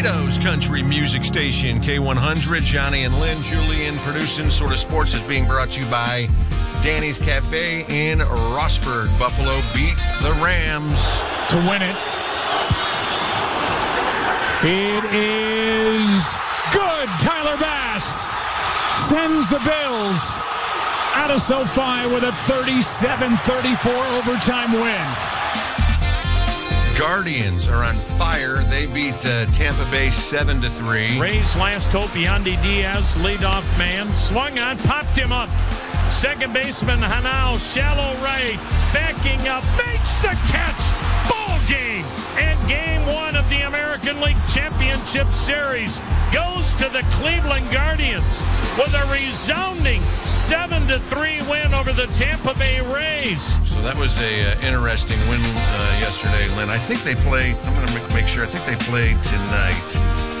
Toledo's country music station, K100. Johnny and Lynn, Julian producing Sort of Sports is being brought to you by Danny's Cafe in Rossburg. Buffalo beat the Rams to win it. It is good. Tyler Bass sends the Bills out of SoFi with a 37-34 overtime win. Guardians are on fire. They beat Tampa Bay 7-3. Ray's last hope, Yandy Diaz, leadoff man, swung on, popped him up. Second baseman Hanal, shallow right, backing up, makes the catch. Ball game. And game one of the American League Championship Series goes to the Cleveland Guardians with a resounding 7-3 win over the Tampa Bay Rays. So that was a interesting win yesterday, Lynn. I think they play, I'm going to make sure, I think they play tonight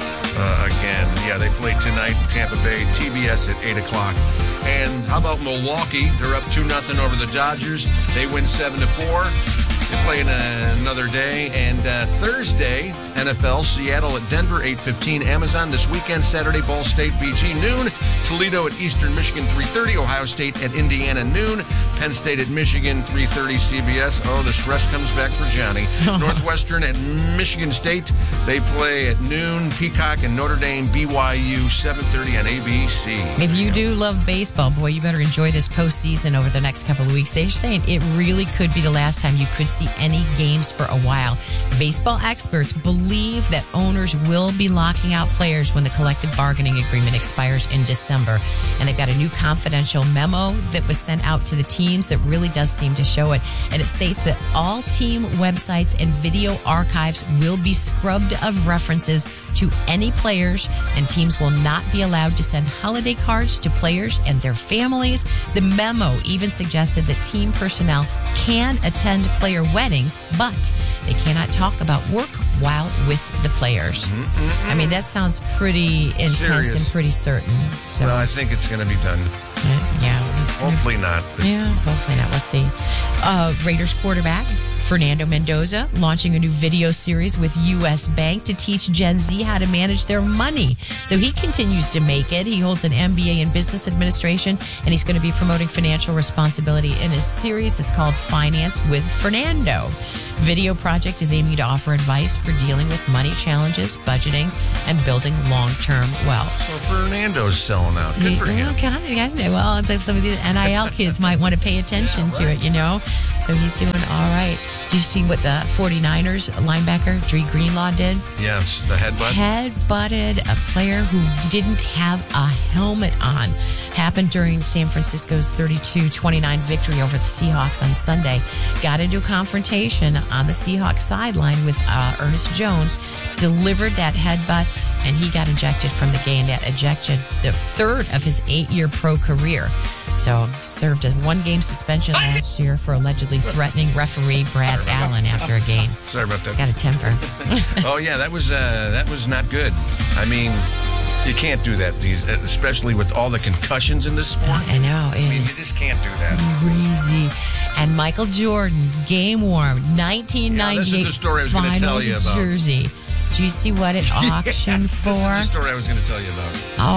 again. Yeah, they play tonight in Tampa Bay, TBS at 8 o'clock. And how about Milwaukee? They're up 2-0 over the Dodgers. They win 7-4. They play in another day. And Thursday, NFL, Seattle at Denver, 8:15. Amazon this weekend, Saturday, Ball State, BG, noon. Toledo at Eastern Michigan, 3:30. Ohio State at Indiana, noon. Penn State at Michigan, 3:30 CBS. Oh, the stress comes back for Johnny. Northwestern at Michigan State. They play at noon. Peacock and Notre Dame, BYU, 7:30 on ABC. If you do love baseball, boy, you better enjoy this postseason over the next couple of weeks. They're saying it really could be the last time you could see any games for a while. Baseball experts believe that owners will be locking out players when the collective bargaining agreement expires in December. And they've got a new confidential memo that was sent out to the teams that really does seem to show it. And it states that all team websites and video archives will be scrubbed of references to any players, and teams will not be allowed to send holiday cards to players and their families. The memo even suggested that team personnel can attend player weddings, but they cannot talk about work while with the players. I mean, that sounds pretty intense. Serious. And pretty certain. So, well, I think it's going to be done. Yeah. Hopefully not. Yeah, hopefully not. We'll see. Raiders quarterback Fernando Mendoza launching a new video series with U.S. Bank to teach Gen Z how to manage their money. So he continues to make it. He holds an MBA in business administration, and he's going to be promoting financial responsibility in a series that's called Finance with Fernando. Video project is aiming to offer advice for dealing with money challenges, budgeting, and building long-term wealth. So Fernando's selling out. Good for him. Well, some of the NIL kids might want to pay attention to it, you know. So he's doing all right. Did you see what the 49ers linebacker, Dre Greenlaw, did? Yes, the headbutt. Headbutted a player who didn't have a helmet on. Happened during San Francisco's 32-29 victory over the Seahawks on Sunday. Got into a confrontation on the Seahawks sideline with Ernest Jones. Delivered that headbutt, and he got ejected from the game. That ejected the third of his 8-year pro career. So served a 1-game suspension last year for allegedly threatening referee Brad Allen after a game. Sorry about that. He's got a temper. Oh yeah, that was not good. I mean, you can't do that, especially with all the concussions in this sport. I know. You just can't do that. Crazy. And Michael Jordan, game worn, 1998 this is the story I was going to tell you about. Jersey. Do you see what it auctioned for? This is the story I was going to tell you about.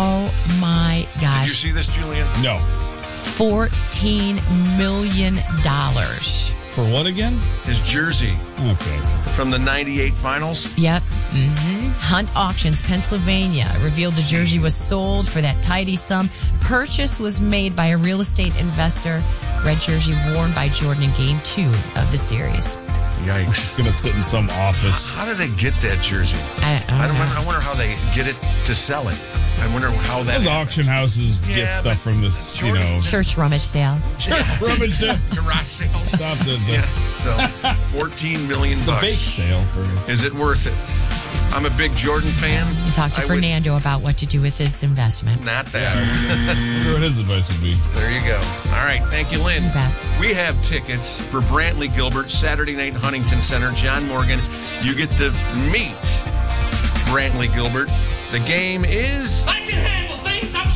Oh my gosh. Did you see this, Julian? No. $14 million. For what again? His jersey. Okay. From the 98 finals? Yep. Hunt Auctions, Pennsylvania, revealed the jersey was sold for that tidy sum. Purchase was made by a real estate investor. Red jersey worn by Jordan in Game 2 of the series. Yikes. It's going to sit in some office. How do they get that jersey? I wonder how they get it to sell it. I wonder how that Those auction houses get stuff from this, Church rummage sale. Church rummage sale. Garage sale. Stop the so $14 million. The bake sale for you. Is it worth it? I'm a big Jordan fan. You talk to Fernando about what to do with his investment. Not that. I wonder what his advice would be. There you go. All right. Thank you, Lynn. You bet. We have tickets for Brantley Gilbert, Saturday night, Huntington Center. John Morgan, you get to meet Brantley Gilbert. The game is... I can handle things. I'm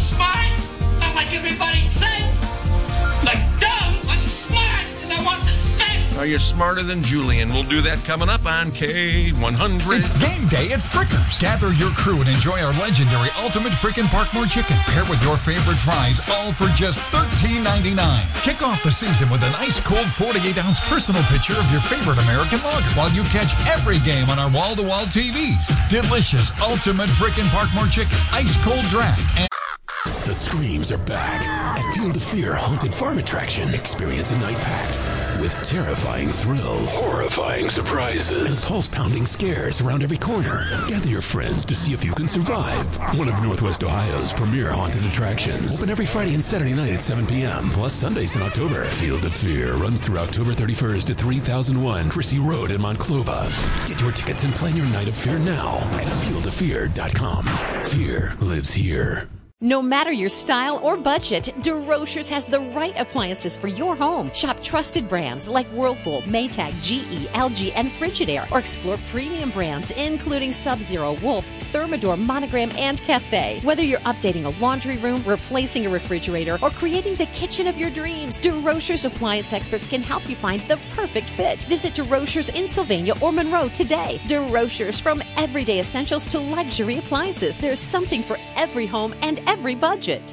smart. Not like everybody says. Like dumb, I'm smart, and I want respect. Are you smarter than Julian? We'll do that coming up on K100. It's game day at Frickers. Gather your crew and enjoy our legendary Ultimate Frickin' Parkmore Chicken. Pair with your favorite fries, all for just $13.99. Kick off the season with an ice-cold 48-ounce personal picture of your favorite American lager while you catch every game on our wall-to-wall TVs. Delicious Ultimate Frickin' Parkmore Chicken, ice-cold draft, and the screams are back at Field of Fear Haunted Farm Attraction. Experience a night packed with terrifying thrills, horrifying surprises, and pulse-pounding scares around every corner. Gather your friends to see if you can survive. One of Northwest Ohio's premier haunted attractions. Open every Friday and Saturday night at 7 p.m. plus Sundays in October. Field of Fear runs through October 31st at 3001 Chrissy Road in Monclova. Get your tickets and plan your night of fear now at fieldofear.com. Fear lives here. No matter your style or budget, DeRochers has the right appliances for your home. Shop trusted brands like Whirlpool, Maytag, GE, LG, and Frigidaire, or explore premium brands including Sub-Zero, Wolf, Thermador, Monogram, and Cafe. Whether you're updating a laundry room, replacing a refrigerator, or creating the kitchen of your dreams, DeRochers appliance experts can help you find the perfect fit. Visit DeRochers in Sylvania or Monroe today. DeRochers, from everyday essentials to luxury appliances. There's something for every home and every budget.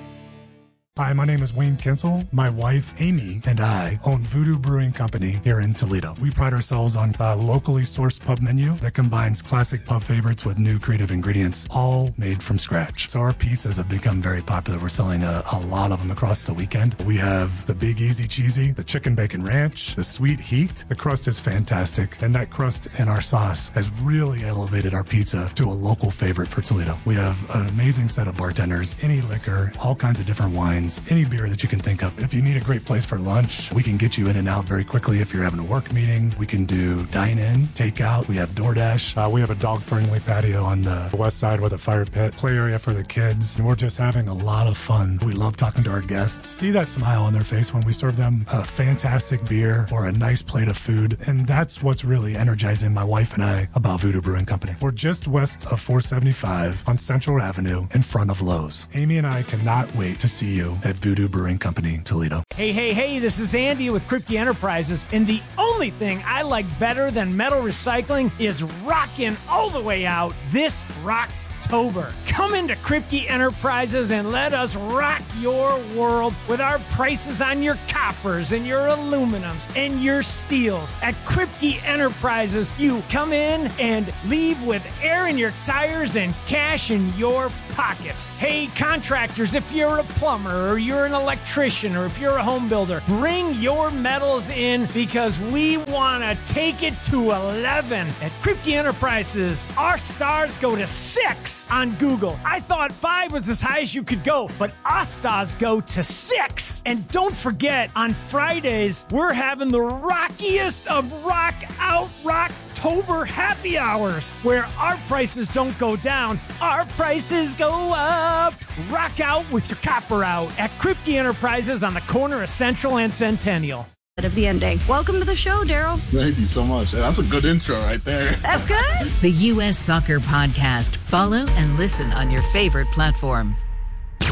Hi, my name is Wayne Kinsel. My wife, Amy, and I own Voodoo Brewing Company here in Toledo. We pride ourselves on a locally sourced pub menu that combines classic pub favorites with new creative ingredients, all made from scratch. So our pizzas have become very popular. We're selling a lot of them across the weekend. We have the Big Easy Cheesy, the Chicken Bacon Ranch, the Sweet Heat. The crust is fantastic, and that crust and our sauce has really elevated our pizza to a local favorite for Toledo. We have an amazing set of bartenders, any liquor, all kinds of different wines, any beer that you can think of. If you need a great place for lunch, we can get you in and out very quickly. If you're having a work meeting, we can do dine-in, takeout. We have DoorDash. We have a dog-friendly patio on the west side with a fire pit, play area for the kids. And we're just having a lot of fun. We love talking to our guests. See that smile on their face when we serve them a fantastic beer or a nice plate of food. And that's what's really energizing my wife and I about Voodoo Brewing Company. We're just west of 475 on Central Avenue in front of Lowe's. Amy and I cannot wait to see you at Voodoo Brewing Company, Toledo. Hey, this is Andy with Kripke Enterprises, and the only thing I like better than metal recycling is rocking all the way out this Rocktober. Come into Kripke Enterprises and let us rock your world with our prices on your coppers and your aluminums and your steels. At Kripke Enterprises, you come in and leave with air in your tires and cash in your pockets. Hey, contractors, if you're a plumber or you're an electrician or if you're a home builder, bring your metals in because we want to take it to 11. At Kripke Enterprises, our stars go to 6 on Google. I thought 5 was as high as you could go, but our stars go to 6. And don't forget, on Fridays, we're having the rockiest of rock out Rocktober happy hours, where our prices don't go down, our prices go up. Rock out with your copper out at Kripke Enterprises on the corner of Central and Centennial. Of the ending. Welcome to the show, Daryl. Thank you so much. That's a good intro right there. That's good. The U.S. Soccer Podcast. Follow and listen on your favorite platform. Yo,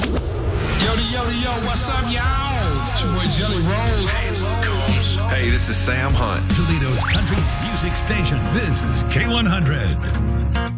what's up, y'all? It's your boy Jelly Roll. Hey, it's Luke Combs. Hey, this is Sam Hunt. Toledo's country music station. This is K100.